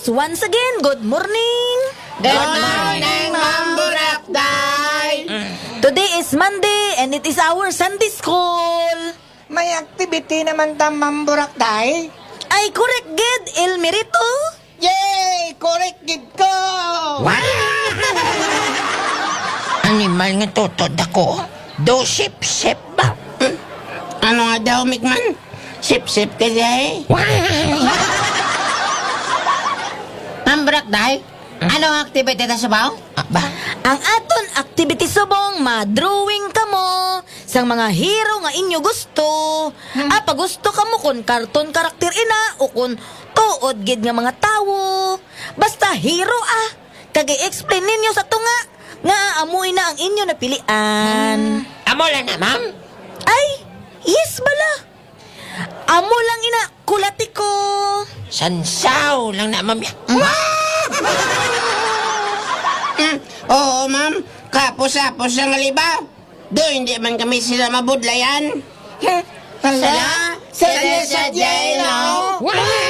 Yes, once again, good morning. Good morning, Ma'am Burakday! Today is Monday and it is our Sunday school. May activity naman ta, Ma'am Burakday? Ay, correct, gid, El Merito. Yay! Correct gid ko! Animal nga tutod ako. Do sip-sip ba? Ano nga daw, Mikman? Sip-sip ka day? Ma'am Burakday, anong activity na sabaw? Ba? Ang aton activity subong, ma-drawing ka mo sang mga hero nga inyo gusto. Pag gusto ka mo kun karton karakter ina o kun tuod gid nga mga tawo. Basta hero Kagi-explain ninyo sa tunga nga amoy na ang inyo napilian. Amo lang na, ma'am? Ay, yes bala. Amo lang ina, kulati ko. Sansaw lang na, ma'am. Oo, ma'am. Kapos-apos ang aliba. Do, hindi man kami sila mabudlayan. Sala? Sadya, no?